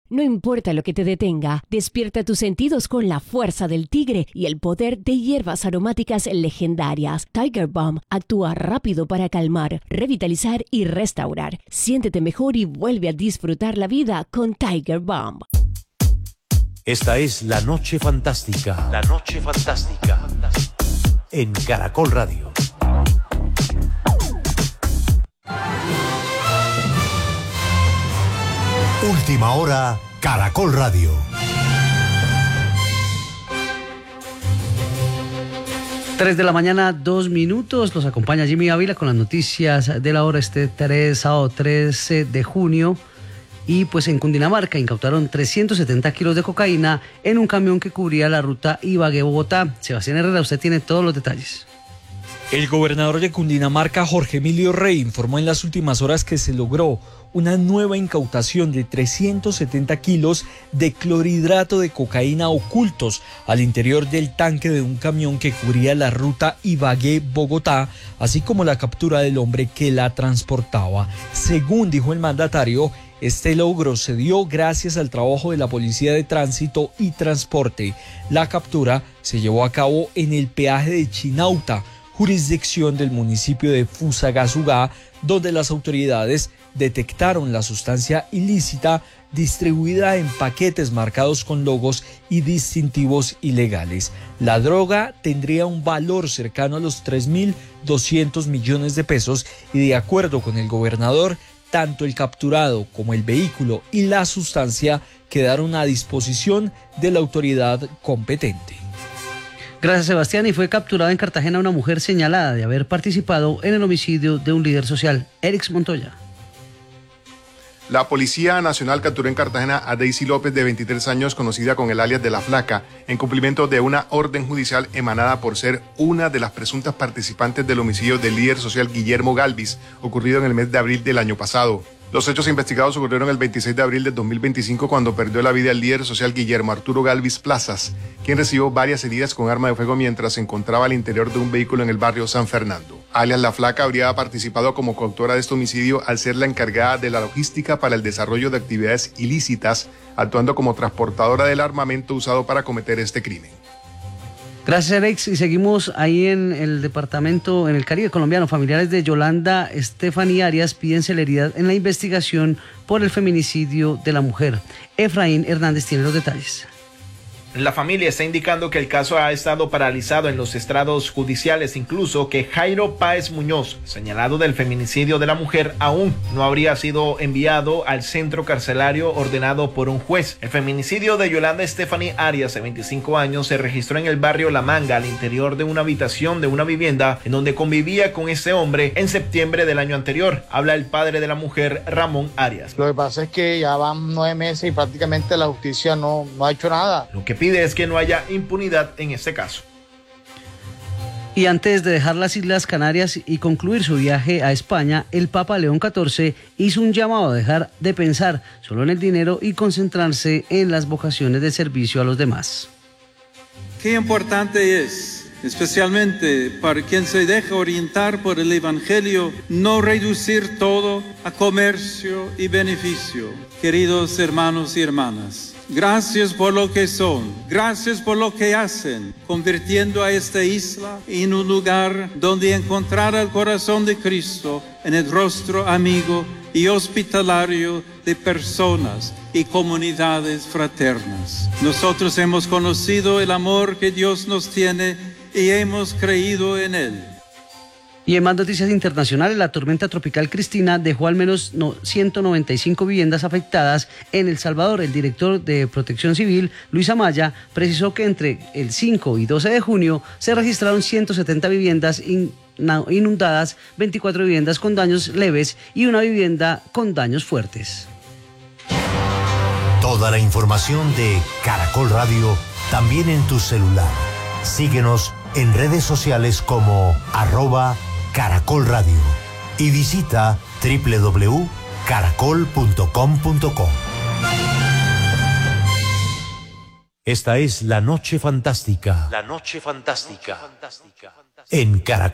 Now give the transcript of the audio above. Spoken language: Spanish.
No importa lo que te detenga, despierta tus sentidos con la fuerza del tigre y el poder de hierbas aromáticas legendarias. Tiger Balm actúa rápido para calmar, revitalizar y restaurar. Siéntete mejor y vuelve a disfrutar la vida con Tiger Balm. Esta es La Noche Fantástica. La Noche Fantástica. En Caracol Radio. Última hora, Caracol Radio. 3 de la mañana, 2 minutos. Los acompaña Jimmy Ávila con las noticias de la hora sábado 13 de junio. Y pues en Cundinamarca incautaron 370 kilos de cocaína en un camión que cubría la ruta Ibagué-Bogotá. Sebastián Herrera, usted tiene todos los detalles. El gobernador de Cundinamarca, Jorge Emilio Rey, informó en las últimas horas que se logró una nueva incautación de 370 kilos de clorhidrato de cocaína ocultos al interior del tanque de un camión que cubría la ruta Ibagué-Bogotá, así como la captura del hombre que la transportaba. Según dijo el mandatario, este logro se dio gracias al trabajo de la Policía de Tránsito y Transporte. La captura se llevó a cabo en el peaje de Chinauta, jurisdicción del municipio de Fusagasugá, donde las autoridades detectaron la sustancia ilícita distribuida en paquetes marcados con logos y distintivos ilegales. La droga tendría un valor cercano a los 3.200 millones de pesos y, de acuerdo con el gobernador, tanto el capturado como el vehículo y la sustancia quedaron a disposición de la autoridad competente. Gracias, Sebastián. Y fue capturada en Cartagena una mujer señalada de haber participado en el homicidio de un líder social, Erix Montoya. La Policía Nacional capturó en Cartagena a Daisy López, de 23 años, conocida con el alias de La Flaca, en cumplimiento de una orden judicial emanada por ser una de las presuntas participantes del homicidio del líder social Guillermo Galvis, ocurrido en el mes de abril del año pasado. Los hechos investigados ocurrieron el 26 de abril de 2025, cuando perdió la vida el líder social Guillermo Arturo Galvis Plazas, quien recibió varias heridas con arma de fuego mientras se encontraba al interior de un vehículo en el barrio San Fernando. Alias La Flaca habría participado como coautora de este homicidio al ser la encargada de la logística para el desarrollo de actividades ilícitas, actuando como transportadora del armamento usado para cometer este crimen. Gracias, Alex. Y seguimos ahí en el departamento, en el Caribe colombiano. Familiares de Yolanda Stephanie Arias piden celeridad en la investigación por el feminicidio de la mujer. Efraín Hernández tiene los detalles. La familia está indicando que el caso ha estado paralizado en los estrados judiciales, incluso que Jairo Páez Muñoz, señalado del feminicidio de la mujer, aún no habría sido enviado al centro carcelario ordenado por un juez. El feminicidio de Yolanda Stephanie Arias, de 25 años, se registró en el barrio La Manga, al interior de una habitación de una vivienda en donde convivía con este hombre en septiembre del año anterior. Habla el padre de la mujer, Ramón Arias. Lo que pasa es que ya van 9 meses y prácticamente la justicia no ha hecho nada. Lo que pide es que no haya impunidad en este caso. Y antes de dejar las Islas Canarias y concluir su viaje a España, el Papa León XIV hizo un llamado a dejar de pensar solo en el dinero y concentrarse en las vocaciones de servicio a los demás. Qué importante es, especialmente para quien se deja orientar por el Evangelio, no reducir todo a comercio y beneficio. Queridos hermanos y hermanas, gracias por lo que son, gracias por lo que hacen, convirtiendo a esta isla en un lugar donde encontrar el corazón de Cristo en el rostro amigo y hospitalario de personas y comunidades fraternas. Nosotros hemos conocido el amor que Dios nos tiene y hemos creído en él. Y en más noticias internacionales, la tormenta tropical Cristina dejó al menos 195 viviendas afectadas en El Salvador. El director de Protección Civil, Luis Amaya, precisó que entre el 5 y 12 de junio se registraron 170 viviendas inundadas, 24 viviendas con daños leves y una vivienda con daños fuertes. Toda la información de Caracol Radio también en tu celular. Síguenos en redes sociales como @Caracol Radio y visita www.caracol.com.co. Esta es La Noche Fantástica. La Noche Fantástica. En Caracol.